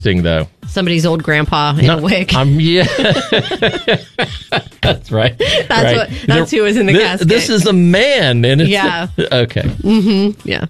though. Somebody's old grandpa in a wig. Yeah. That's right. That's who was in the casket. This is a man. And it's okay. Mm-hmm. Yeah.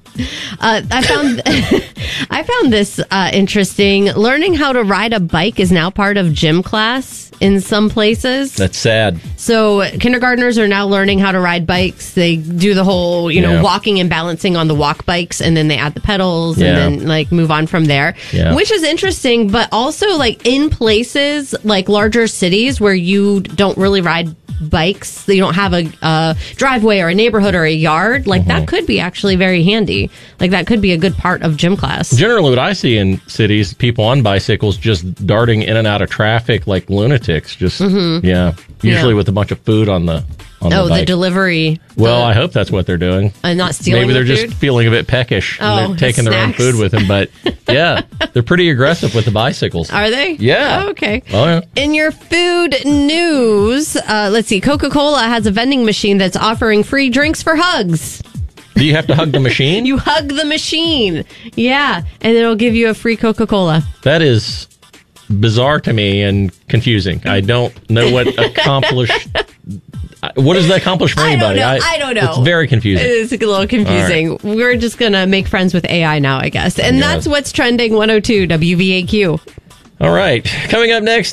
I found this interesting. Learning how to ride a bike is now part of gym class in some places. That's sad. So kindergartners are now learning how to ride bikes. They do the whole, walking and balancing on the walk bikes, and then they add the pedals and then like move on from there, which is interesting. But also like in places like larger cities where you don't really ride bikes, you don't have a driveway or a neighborhood or a yard, like that could be actually very handy. Like that could be a good part of gym class. Generally what I see in cities, people on bicycles just darting in and out of traffic like lunatics, usually with a bunch of food on the bike. The delivery. Well, I hope that's what they're doing. And not stealing Maybe they're the food? just feeling a bit peckish and they're taking their own food with them. But yeah, they're pretty aggressive with the bicycles. Are they? Yeah. Oh, okay. Oh, yeah. In your food news, let's see. Coca-Cola has a vending machine that's offering free drinks for hugs. Do you have to hug the machine? You hug the machine. Yeah. And it'll give you a free Coca-Cola. That is bizarre to me and confusing. I don't know what accomplished... What does that accomplish for anybody? I don't know. It's very confusing. It is a little confusing. Right. We're just going to make friends with AI now, I guess. And that's what's trending 102 WVAQ. All right. Coming up next,